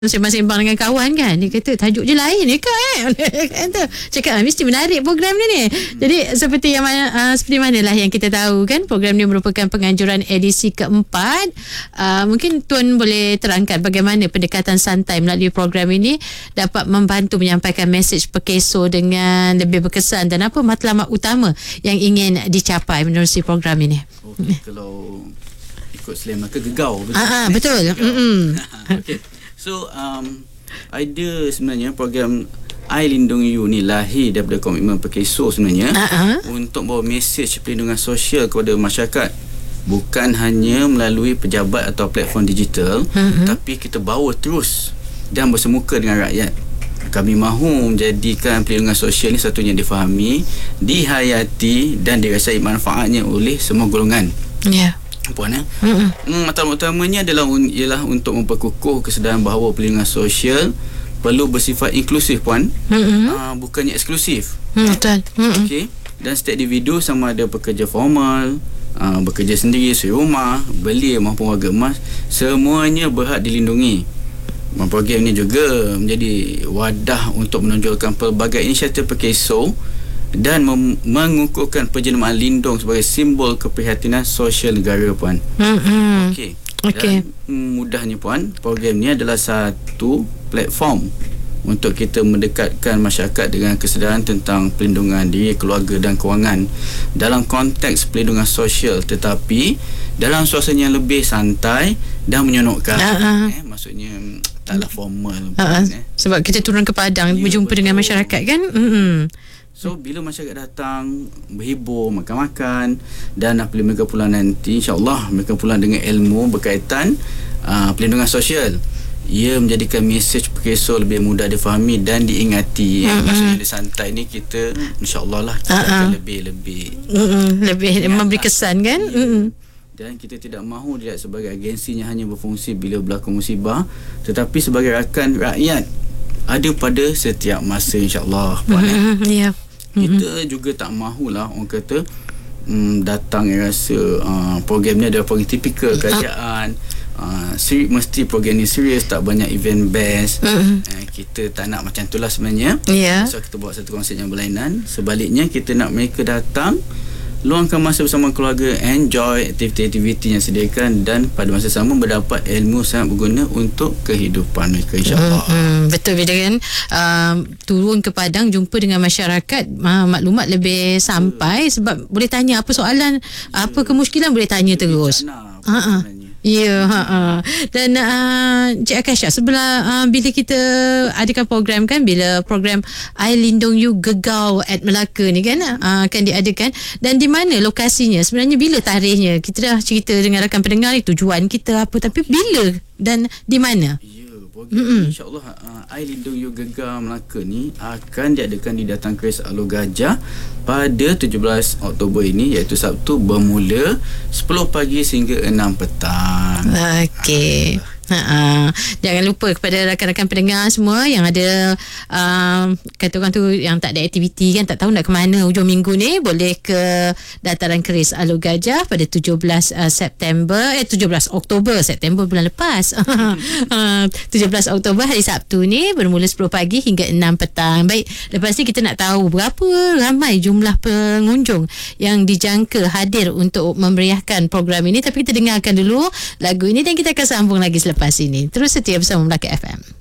sembang-sembang dengan kawan kan, dia kata tajuk je lain ni kan. Kata cakap mesti menarik program ni. Jadi seperti yang seperti manalah yang kita tahu kan, program ni merupakan penganjuran edisi keempat. Mungkin Tuan boleh terangkan bagaimana pendekatan santai melalui program ini dapat membantu menyampaikan mesej Pekeso dengan lebih berkesan, dan apa matlamat utama yang ingin dicapai menerusi program ini. Okey, kalau ikut slang Melaka gegau betul. Betul. Okey. So idea sebenarnya program I Lindungi You ni lahir daripada komitmen Pekeso sebenarnya, untuk bawa mesej perlindungan sosial kepada masyarakat, bukan hanya melalui pejabat atau platform digital, tapi kita bawa terus dan bersemuka dengan rakyat. Kami mahu menjadikan perlindungan sosial ni satu yang difahami, dihayati dan dirasai manfaatnya oleh semua golongan. Ya. Puan matlamat utamanya ialah untuk memperkukuh kesedaran bahawa perlindungan sosial perlu bersifat inklusif, puan. Bukannya eksklusif. Betul. Okey. Dan setiap individu, sama ada pekerja formal, bekerja sendiri, suri rumah, belia maupun warga emas, semuanya berhak dilindungi. Program ini juga menjadi wadah untuk menonjolkan pelbagai inisiatif Pekeso dan mengukuhkan penjenamaan lindung sebagai simbol keprihatinan sosial negara, puan. Okey. Dan mudahnya, puan, program ni adalah satu platform untuk kita mendekatkan masyarakat dengan kesedaran tentang perlindungan diri, keluarga dan kewangan dalam konteks perlindungan sosial, tetapi dalam suasana yang lebih santai dan menyeronokkan. Maksudnya taklah formal. Sebab kita turun ke padang, berjumpa dengan masyarakat kan. So bila masyarakat datang berhibur, makan-makan, dan apabila mereka pulang nanti, insyaAllah mereka pulang dengan ilmu berkaitan perlindungan sosial. Ia menjadikan mesej Pekeso lebih mudah difahami dan diingati. Maksudnya di santai ni kita insyaAllah lah kita akan lebih memberi kesan kan. Dan kita tidak mahu dilihat sebagai agensi yang hanya berfungsi bila berlaku musibah, tetapi sebagai rakan rakyat ada pada setiap masa, insyaAllah, puan. Kita juga tak mahulah orang kata datang yang rasa program ni adalah program tipikal kerajaan, mesti program ni serius, tak banyak event best. Kita tak nak macam itulah sebenarnya. So kita buat satu konsep yang berlainan. Sebaliknya, kita nak mereka datang, luangkan masa bersama keluarga, enjoy aktiviti-aktiviti yang sediakan, dan pada masa sama mendapat ilmu sangat berguna untuk kehidupan mereka, insyaAllah. Betul, bila kan turun ke padang, jumpa dengan masyarakat, maklumat lebih sampai, sebab boleh tanya apa soalan, apa kemusykilan, boleh tanya terus. Dan Cik Akasha, sebelah bila kita adakan program kan, bila program I Lindung You Gegau at Melaka ni kan akan diadakan, dan di mana lokasinya sebenarnya, bila tarikhnya, kita dah cerita dengan rakan pendengar ni tujuan kita apa, tapi bila dan di mana? InsyaAllah I Lindung You Gegau Melaka ni akan diadakan di Dataran Keris Alor Gajah pada 17 Oktober ini, iaitu Sabtu, bermula 10 pagi sehingga 6 petang. Okey. Jangan lupa kepada rakan-rakan pendengar semua yang ada kata orang tu yang tak ada aktiviti kan, tak tahu nak ke mana hujung minggu ni, boleh ke Dataran Keris Alor Gajah pada 17 Oktober, September bulan lepas. 17 Oktober hari Sabtu ni, bermula 10 pagi hingga 6 petang. Baik, lepas ni kita nak tahu berapa ramai jumlah pengunjung yang dijangka hadir untuk memeriahkan program ini, tapi kita dengarkan dulu lagu ini dan kita akan sambung lagi selepas ini. Terus setia bersama Melaka FM.